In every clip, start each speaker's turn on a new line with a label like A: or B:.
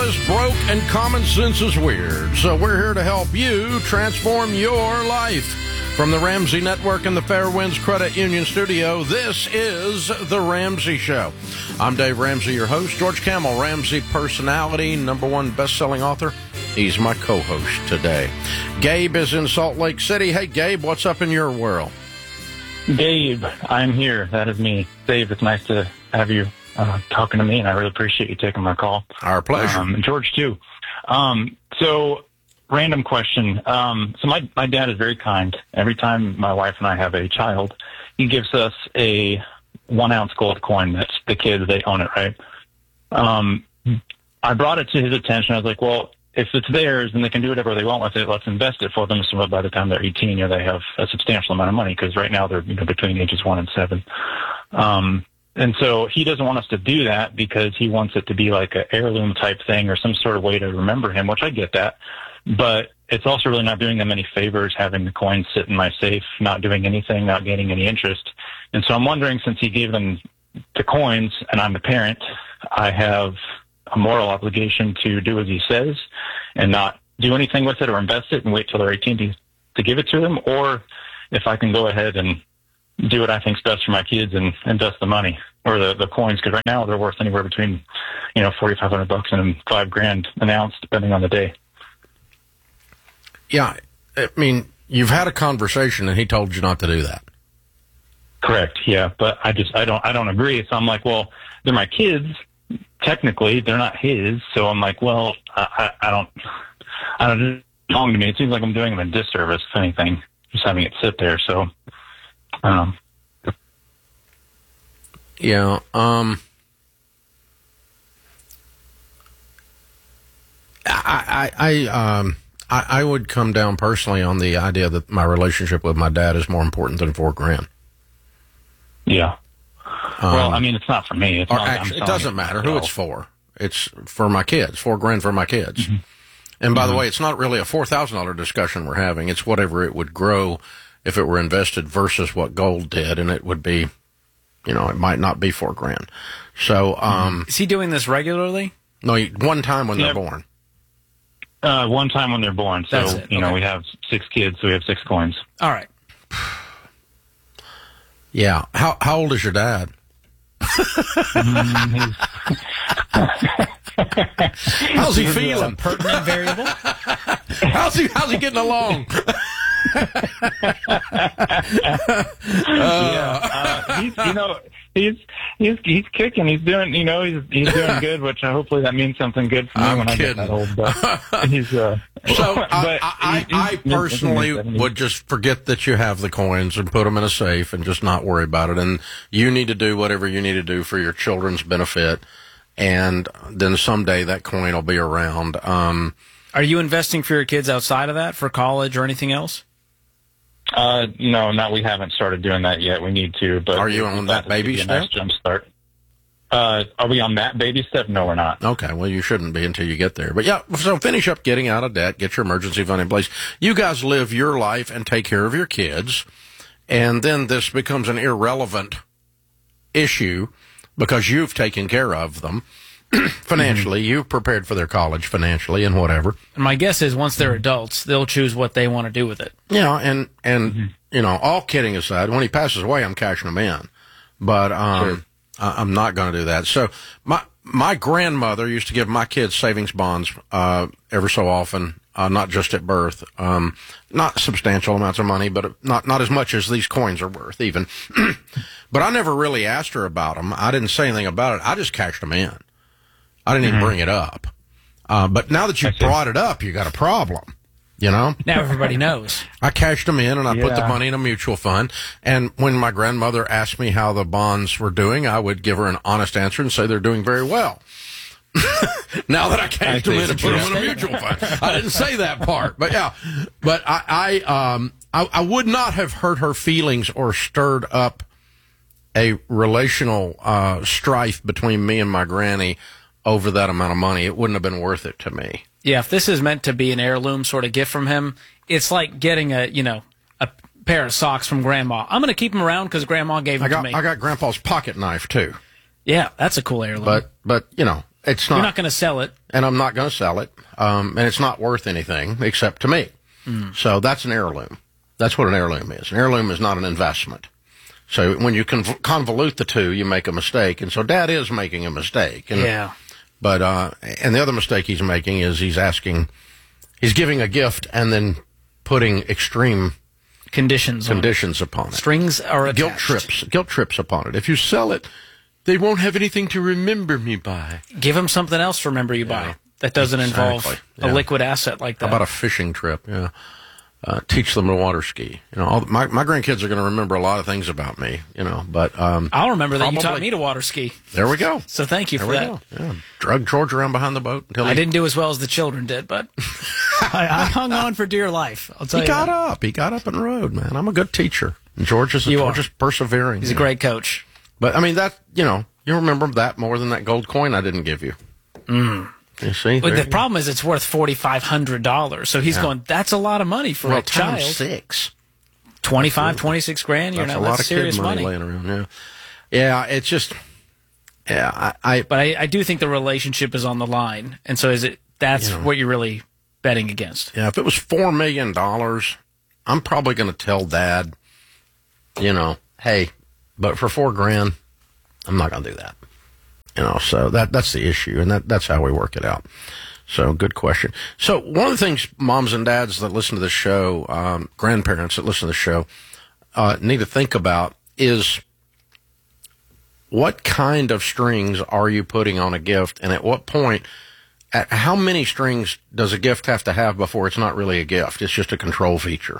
A: is broke and common sense is weird. So we're here to help you transform your life. From the Ramsey Network and the Fairwinds Credit Union Studio, this is The Ramsey Show. I'm Dave Ramsey, your host. George Kamel, Ramsey personality, #1 best-selling author. He's my co-host today. Gabe is in Salt Lake City. Hey, Gabe, what's up in your world?
B: Dave, I'm here. That is me. Dave, it's nice to have you talking to me, and I really appreciate you taking my call.
A: Our pleasure.
B: And George, too. So, random question. So my dad is very kind. Every time my wife and I have a child, he gives us a 1-ounce gold coin. That's the kids, they own it, right? I brought it to his attention. I was like, well, if it's theirs and they can do whatever they want with it, let's invest it for them so by the time they're 18, they have a substantial amount of money, because right now they're between ages 1 and 7. And so he doesn't want us to do that because he wants it to be like an heirloom type thing or some sort of way to remember him, which I get that. But it's also really not doing them any favors having the coins sit in my safe, not doing anything, not gaining any interest. And so I'm wondering, since he gave them the coins and I'm the parent, I have a moral obligation to do as he says and not do anything with it or invest it and wait till they're 18 to give it to them, or if I can go ahead and do what I think's best for my kids and invest the money or the coins, because right now they're worth anywhere between $4,500 and $5,000 an ounce, depending on the day.
A: Yeah, I mean, you've had a conversation and he told you not to do that.
B: Correct. Yeah, but I don't agree. So I'm like, well, they're my kids. Technically, they're not his. So I'm like, well, I don't belong to me. It seems like I'm doing him a disservice, if anything, just having it sit there. So,
A: yeah. I would come down personally on the idea that my relationship with my dad is more important than $4,000.
B: Yeah. Well, I mean, it's not for me. It's not,
A: actually, it doesn't matter who it's for. It's for my kids. $4,000 for my kids. Mm-hmm. And by the way, it's not really a $4,000 discussion we're having. It's whatever it would grow if it were invested versus what gold did, and it would be, it might not be $4,000. So,
C: is he doing this regularly?
A: No, one time when they're born.
B: One time when they're born. So, we have 6 kids, so we have 6 coins.
C: All right.
A: Yeah. How old is your dad? How's he feeling?
C: A pertinent variable.
A: How's he getting along?
B: He's kicking. He's doing, he's doing good, which hopefully that means something good for me when I get that old. But he's
A: so I personally would just forget that you have the coins and put them in a safe and just not worry about it. And you need to do whatever you need to do for your children's benefit. And then someday that coin will be around.
C: Are you investing for your kids outside of that, for college or anything else?
B: No, we haven't started doing that yet. We need to. But
A: are you on that baby step?
B: Nice jump start. Are we on that baby step? No, we're not.
A: Okay, well, you shouldn't be until you get there. But yeah, so finish up getting out of debt, get your emergency fund in place. You guys live your life and take care of your kids, and then this becomes an irrelevant issue because you've taken care of them financially. Mm-hmm. You've prepared for their college financially and whatever.
C: And my guess is once they're adults, they'll choose what they want to do with it.
A: Yeah, and all kidding aside, when he passes away, I'm cashing him in. But sure. I'm not going to do that. So my grandmother used to give my kids savings bonds ever so often, not just at birth. Not substantial amounts of money, but not as much as these coins are worth even. But I never really asked her about them. I didn't say anything about it. I just cashed them in. I didn't even bring it up. But now that you brought it up, you got a problem. Now
C: everybody knows.
A: I cashed them in and I put the money in a mutual fund. And when my grandmother asked me how the bonds were doing, I would give her an honest answer and say they're doing very well. Now that I cashed them in and put them in a mutual fund, I didn't say that part. But yeah, but I would not have hurt her feelings or stirred up a relational strife between me and my granny over that amount of money. It wouldn't have been worth it to me.
C: Yeah, if this is meant to be an heirloom sort of gift from him, it's like getting a pair of socks from Grandma. I'm going to keep them around because Grandma gave them to me.
A: I got Grandpa's pocket knife too.
C: Yeah, that's a cool heirloom.
A: But it's not.
C: You're not going to sell it.
A: and I'm not going to sell it, and it's not worth anything except to me. So that's an heirloom. That's what an heirloom is. An heirloom is not an investment. So when you convolute the two, you make a mistake. And so Dad is making a mistake. And,
C: yeah.
A: But, and the other mistake he's making is he's giving a gift and then putting extreme
C: conditions
A: upon it.
C: Strings are
A: attached. Guilt trips upon it. If you sell it, they won't have anything to remember me by.
C: Give them something else to remember you by that doesn't involve a liquid asset like that.
A: How about a fishing trip? Yeah. Teach them to water ski. My grandkids are going to remember a lot of things about me, but
C: I'll remember that you taught me to water ski.
A: There we go.
C: So thank you for that.
A: Yeah. Drug George around behind the boat until
C: I didn't do as well as the children did, but I hung on for dear life. I'll tell you.
A: He got up and rode, man. I'm a good teacher. And George is persevering.
C: He's a great coach.
A: But I mean that you remember that more than that gold coin I didn't give you. You see?
C: But the problem is it's worth $4,500. So he's going, that's a lot of money for a child.
A: Times 6.
C: 25, 26 grand.
A: That's a lot of serious money laying around. Yeah, it's just. Yeah,
C: But I do think the relationship is on the line, and so that's what you're really betting against.
A: Yeah, if it was $4 million, I'm probably going to tell Dad, hey, but for $4,000, I'm not going to do that. So that's the issue, and that's how we work it out. So good question. So one of the things moms and dads that listen to the show, grandparents that listen to the show, need to think about is what kind of strings are you putting on a gift, and at what point, at how many strings does a gift have to have before it's not really a gift? It's just a control feature.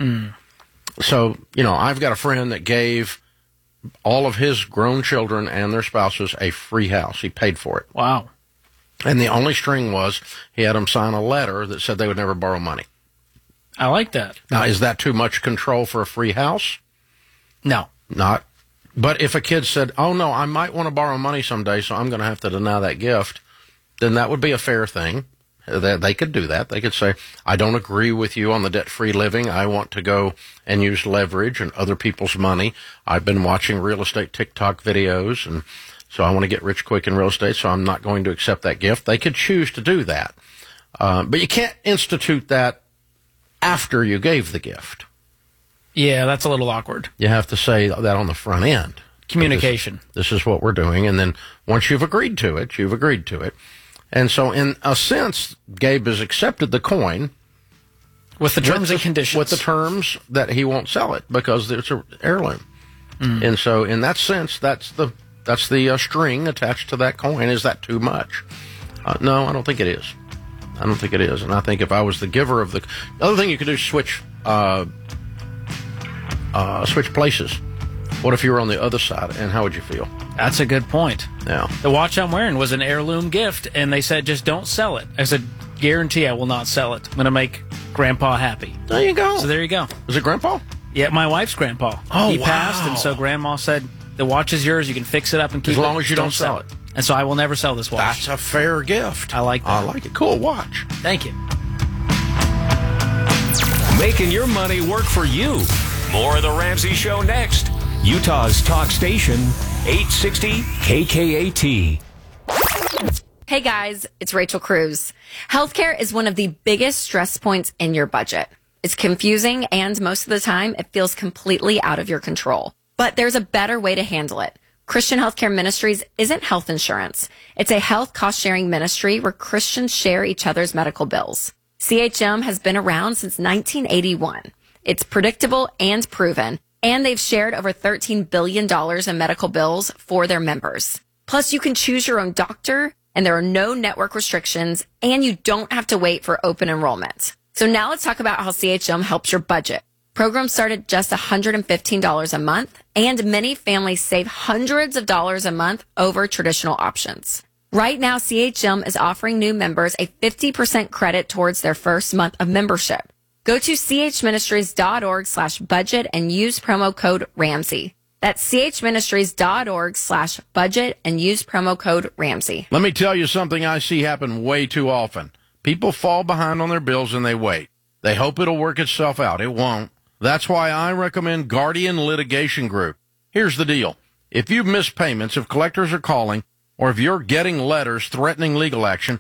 A: So, I've got a friend that gave all of his grown children and their spouses a free house. He paid for it.
C: Wow.
A: And the only string was he had them sign a letter that said they would never borrow money.
C: I like that.
A: Now, is that too much control for a free house?
C: No.
A: Not. But if a kid said, oh, no, I might want to borrow money someday, so I'm going to have to deny that gift, then that would be a fair thing. They could do that. They could say, I don't agree with you on the debt-free living. I want to go and use leverage and other people's money. I've been watching real estate TikTok videos, and so I want to get rich quick in real estate, so I'm not going to accept that gift. They could choose to do that. But you can't institute that after you gave the gift.
C: Yeah, that's a little awkward.
A: You have to say that on the front end.
C: Communication.
A: This is what we're doing, and then once you've agreed to it, you've agreed to it. And so, in a sense, Gabe has accepted the coin
C: with the terms and conditions.
A: With the terms that he won't sell it because it's an heirloom. And so, in that sense, that's the string attached to that coin. Is that too much? No, I don't think it is. I don't think it is. And I think if I was the giver of the other thing you could do is switch places. What if you were on the other side, and how would you feel?
C: That's a good point.
A: Yeah.
C: The watch I'm wearing was an heirloom gift, and they said, just don't sell it. I said, guarantee I will not sell it. I'm going to make Grandpa happy.
A: There you go.
C: So there you go.
A: Was it Grandpa?
C: Yeah, my wife's grandpa.
A: Oh,
C: he
A: wow.
C: passed, and so Grandma said, the watch is yours. You can fix it up and keep it.
A: As long as you don't sell it.
C: And so I will never sell this watch.
A: That's a fair gift.
C: I like that.
A: I like it. Cool watch.
C: Thank you.
D: Making your money work for you. More of The Ramsey Show next. Utah's talk station, 860 KKAT.
E: Hey guys, it's Rachel Cruz. Healthcare is one of the biggest stress points in your budget. It's confusing, and most of the time, it feels completely out of your control. But there's a better way to handle it. Christian Healthcare Ministries isn't health insurance. It's a health cost-sharing ministry where Christians share each other's medical bills. CHM has been around since 1981. It's predictable and proven, and they've shared over $13 billion in medical bills for their members. Plus, you can choose your own doctor, and there are no network restrictions, and you don't have to wait for open enrollment. So now let's talk about how CHM helps your budget. Programs start at just $115 a month, and many families save hundreds of dollars a month over traditional options. Right now, CHM is offering new members a 50% credit towards their first month of membership. Go to chministries.org/budget and use promo code Ramsey. That's chministries.org/budget and use promo code Ramsey.
A: Let me tell you something I see happen way too often. People fall behind on their bills and they wait. They hope it'll work itself out. It won't. That's why I recommend Guardian Litigation Group. Here's the deal. If you've missed payments, if collectors are calling, or if you're getting letters threatening legal action,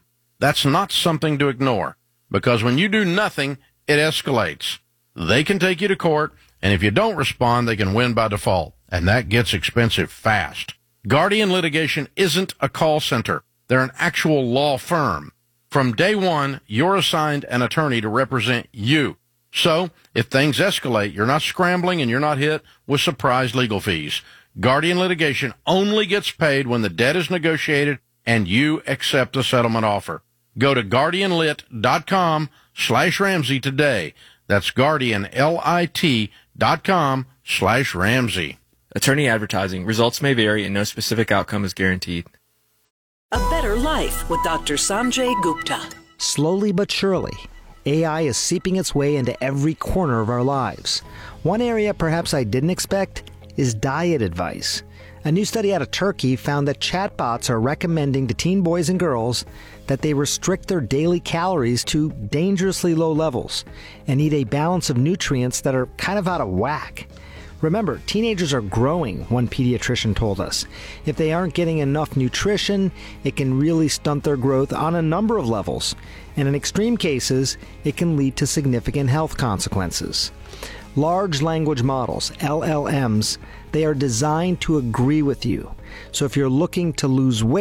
A: That's not something to ignore, because when you do nothing, it escalates. They can take you to court, and if you don't respond, they can win by default, and that gets expensive fast. Guardian Litigation isn't a call center. They're an actual law firm. From day one, you're assigned an attorney to represent you. So, if things escalate, you're not scrambling and you're not hit with surprise legal fees. Guardian Litigation only gets paid when the debt is negotiated and you accept the settlement offer. Go to guardianlit.com/Ramsey today. That's guardianlit.com/Ramsey.
F: Attorney advertising. Results may vary and no specific outcome is guaranteed.
G: A Better Life with Dr. Sanjay Gupta.
H: Slowly but surely, AI is seeping its way into every corner of our lives. One area perhaps I didn't expect is diet advice. A new study out of Turkey found that chatbots are recommending to teen boys and girls that they restrict their daily calories to dangerously low levels and eat a balance of nutrients that are kind of out of whack. Remember, teenagers are growing, one pediatrician told us. If they aren't getting enough nutrition, it can really stunt their growth on a number of levels. And in extreme cases, it can lead to significant health consequences. Large language models, LLMs, they are designed to agree with you. So if you're looking to lose weight,